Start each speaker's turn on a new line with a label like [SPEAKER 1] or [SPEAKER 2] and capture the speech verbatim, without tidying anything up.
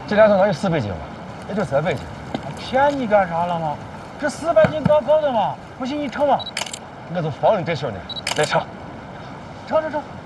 [SPEAKER 1] 这两头哪有四百斤嘛？也就三百斤。
[SPEAKER 2] 骗你干啥了吗？这四百斤高高的嘛，不信你称嘛。
[SPEAKER 1] 我就放你这事呢，来称。
[SPEAKER 2] 称称称。